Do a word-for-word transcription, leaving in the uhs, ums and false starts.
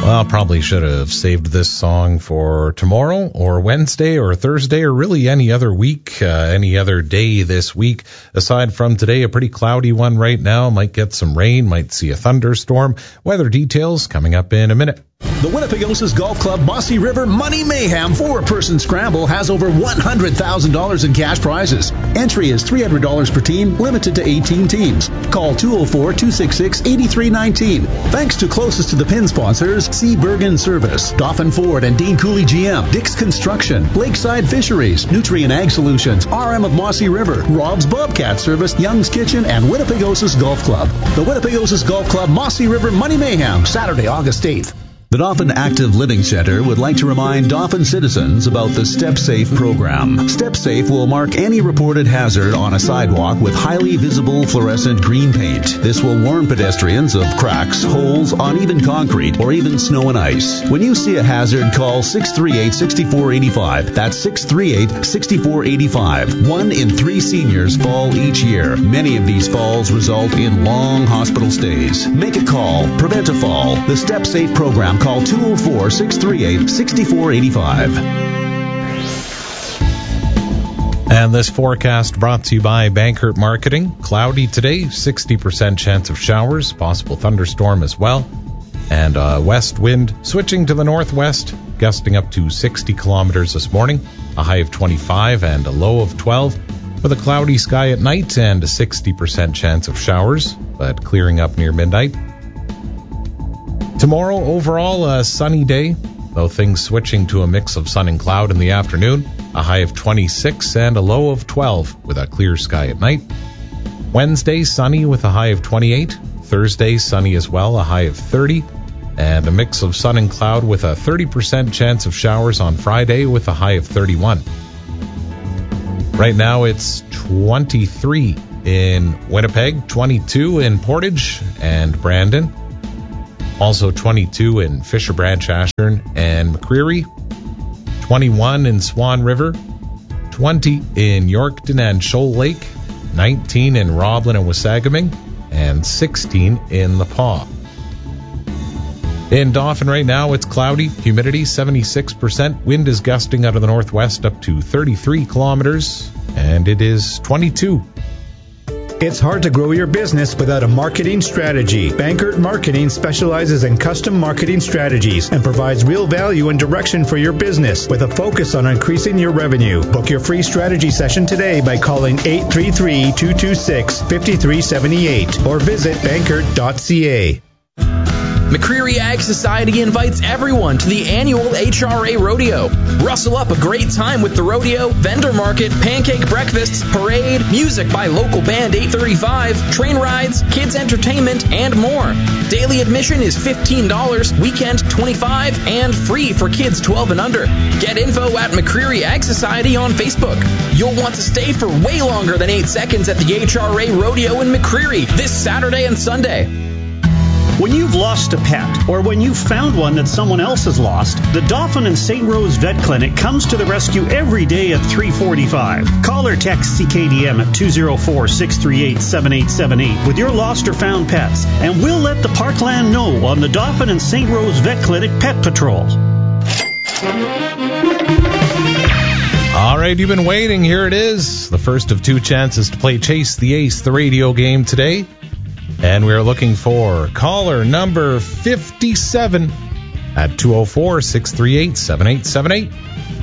Well, probably should have saved this song for tomorrow or Wednesday or Thursday or really any other week, uh, any other day this week. Aside from today, a pretty cloudy one right now. Might get some rain, might see a thunderstorm. Weather details coming up in a minute. The Winnipegosis Golf Club Mossy River Money Mayhem four-person scramble has over one hundred thousand dollars in cash prizes. Entry is three hundred dollars per team, limited to eighteen teams. Call two oh four, two six six, eight three one nine. Thanks to closest to the pin sponsors, C. Bergen Service, Dauphin Ford and Dean Cooley G M, Dick's Construction, Lakeside Fisheries, Nutrient Ag Solutions, R M of Mossy River, Rob's Bobcat Service, Young's Kitchen, and Winnipegosis Golf Club. The Winnipegosis Golf Club Mossy River Money Mayhem, Saturday, August eighth. The Dauphin Active Living Center would like to remind Dauphin citizens about the Step Safe program. Step Safe will mark any reported hazard on a sidewalk with highly visible fluorescent green paint. This will warn pedestrians of cracks, holes, uneven concrete, or even snow and ice. When you see a hazard, call six three eight, six four eight five. That's six three eight, six four eight five. One in three seniors fall each year. Many of these falls result in long hospital stays. Make a call. Prevent a fall. The Step Safe program. Call two oh four, six three eight, six four eight five. And this forecast brought to you by Bankert Marketing. Cloudy today, sixty percent chance of showers, possible thunderstorm as well. And a west wind switching to the northwest, gusting up to sixty kilometers this morning, a high of twenty-five and a low of twelve. With a cloudy sky at night and a sixty percent chance of showers, but clearing up near midnight. Tomorrow, overall, a sunny day, though things switching to a mix of sun and cloud in the afternoon, a high of twenty-six and a low of twelve with a clear sky at night. Wednesday, sunny with a high of twenty-eight. Thursday, sunny as well, a high of thirty. And a mix of sun and cloud with a thirty percent chance of showers on Friday with a high of thirty-one. Right now, it's twenty-three in Winnipeg, twenty-two in Portage and Brandon. Also twenty-two in Fisher Branch, Ashburn, and McCreary. twenty-one in Swan River. twenty in Yorkton and Shoal Lake. nineteen in Roblin and Wasagaming. And sixteen in the Paw. In Dauphin right now, it's cloudy. Humidity seventy-six percent. Wind is gusting out of the northwest up to thirty-three kilometers. And it is twenty-two. It's hard to grow your business without a marketing strategy. Bankert Marketing specializes in custom marketing strategies and provides real value and direction for your business with a focus on increasing your revenue. Book your free strategy session today by calling eight three three, two two six, five three seven eight or visit bankert dot c a. McCreary Ag Society invites everyone to the annual H R A Rodeo. Rustle up a great time with the rodeo, vendor market, pancake breakfasts, parade, music by local band eight thirty-five, train rides, kids entertainment, and more. Daily admission is fifteen dollars, weekend twenty-five dollars, and free for kids twelve and under. Get info at McCreary Ag Society on Facebook. You'll want to stay for way longer than eight seconds at the H R A Rodeo in McCreary this Saturday and Sunday. When you've lost a pet, or when you've found one that someone else has lost, the Dauphin and Saint Rose Vet Clinic comes to the rescue every day at three forty-five. Call or text C K D M at two oh four, six three eight, seven eight seven eight with your lost or found pets, and we'll let the Parkland know on the Dauphin and Saint Rose Vet Clinic Pet Patrol. All right, you've been waiting. Here it is. The first of two chances to play Chase the Ace, the radio game today. And we're looking for caller number fifty-seven at two oh four, six three eight, seven eight seven eight.